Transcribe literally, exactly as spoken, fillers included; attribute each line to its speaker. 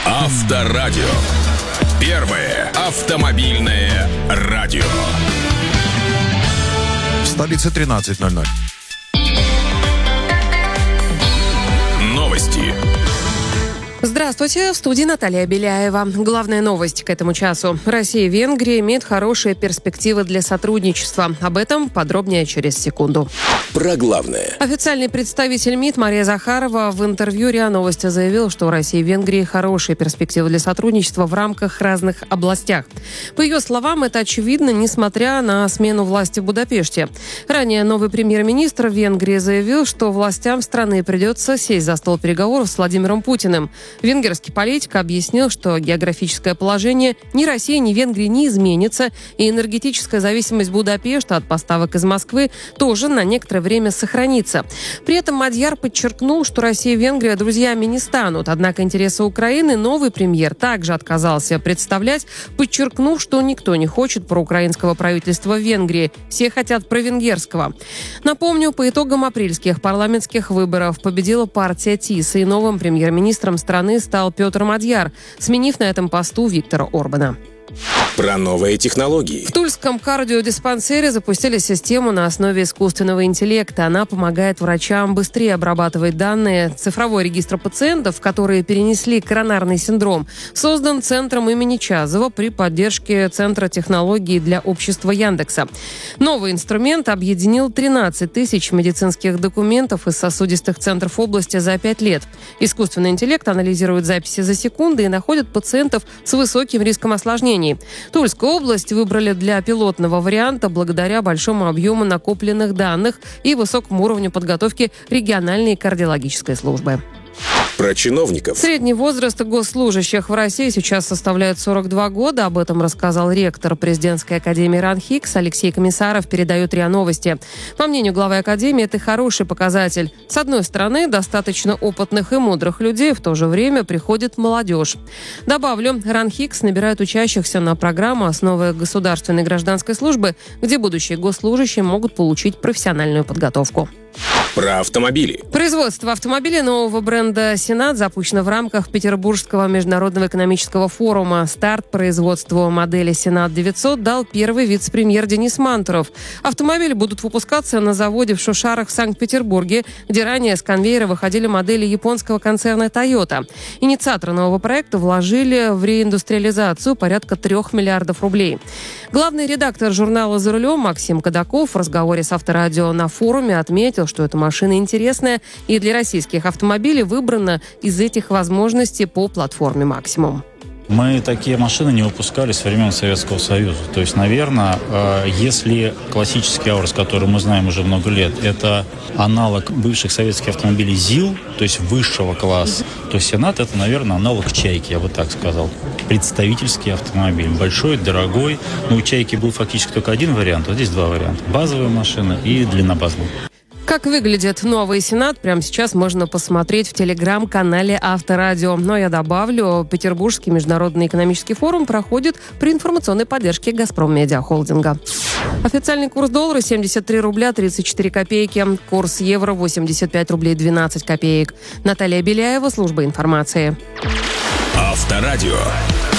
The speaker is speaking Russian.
Speaker 1: Авторадио. Первое автомобильное радио.
Speaker 2: В столице тринадцать ноль ноль.
Speaker 1: Новости.
Speaker 3: Здравствуйте, в студии Наталья Беляева. Главная новость к этому часу. Россия и Венгрия имеют хорошие перспективы для сотрудничества. Об этом подробнее через секунду.
Speaker 1: Про главное.
Speaker 3: Официальный представитель МИД Мария Захарова в интервью РИА Новости заявил, что у России и Венгрии хорошие перспективы для сотрудничества в рамках разных областях. По ее словам, это очевидно, несмотря на смену власти в Будапеште. Ранее новый премьер-министр Венгрии заявил, что властям страны придется сесть за стол переговоров с Владимиром Путиным. Венгерский политик объяснил, что географическое положение ни России, ни Венгрии не изменится, и энергетическая зависимость Будапешта от поставок из Москвы тоже на некоторое время сохранится. При этом Мадьяр подчеркнул, что Россия и Венгрия друзьями не станут. Однако интересы Украины новый премьер также отказался представлять, подчеркнув, что никто не хочет проукраинского правительства в Венгрии. Все хотят провенгерского. Напомню, по итогам апрельских парламентских выборов победила партия ТИС, и новым премьер-министром страны стал Петр Мадьяр, сменив на этом посту Виктора Орбана.
Speaker 1: Про новые технологии.
Speaker 3: В Тульском кардиодиспансере запустили систему на основе искусственного интеллекта. Она помогает врачам быстрее обрабатывать данные. Цифровой регистр пациентов, которые перенесли коронарный синдром, создан Центром имени Чазова при поддержке Центра технологий для общества Яндекса. Новый инструмент объединил тринадцать тысяч медицинских документов из сосудистых центров области за пять лет. Искусственный интеллект анализирует записи за секунды и находит пациентов с высоким риском осложнений. Тульскую область выбрали для пилотного варианта благодаря большому объему накопленных данных и высокому уровню подготовки региональной кардиологической службы.
Speaker 1: Про чиновников.
Speaker 3: Средний возраст госслужащих в России сейчас составляет сорок два года. Об этом рассказал ректор президентской академии РАНХИКС Алексей Комиссаров, передает РИА Новости. По мнению главы академии, это хороший показатель. С одной стороны, достаточно опытных и мудрых людей, в то же время приходит молодежь. Добавлю, РАНХИКС набирает учащихся на программу «Основы государственной гражданской службы», где будущие госслужащие могут получить профессиональную подготовку.
Speaker 1: Про автомобили.
Speaker 3: Производство автомобилей нового бренда «Сенат» запущено в рамках Петербургского международного экономического форума. Старт производству модели «Сенат девятьсот» дал первый вице-премьер Денис Мантуров. Автомобили будут выпускаться на заводе в Шушарах в Санкт-Петербурге, где ранее с конвейера выходили модели японского концерна «Тойота». Инициаторы нового проекта вложили в реиндустриализацию порядка трех миллиардов рублей. Главный редактор журнала «За рулем» Максим Кадаков в разговоре с Авторадио на форуме отметил, что эта машина интересная и для российских автомобилей выбрана из этих возможностей по платформе «Максимум».
Speaker 4: Мы такие машины не выпускали с времен Советского Союза. То есть, наверное, если классический Аурус, который мы знаем уже много лет, это аналог бывших советских автомобилей ЗИЛ, то есть высшего класса, то Сенат — это, наверное, аналог Чайки, я бы так сказал. Представительский автомобиль. Большой, дорогой. Но у Чайки был фактически только один вариант, вот здесь два варианта. Базовая машина и длиннобазовая.
Speaker 3: Как выглядит новый «Сенат», прямо сейчас можно посмотреть в телеграм-канале Авторадио. Но я добавлю, Петербургский международный экономический форум проходит при информационной поддержке «Газпром Медиа Холдинга». Официальный курс доллара семьдесят три рубля тридцать четыре копейки. Курс евро восемьдесят пять рублей двенадцать копеек. Наталья Беляева, служба информации.
Speaker 1: Авторадио.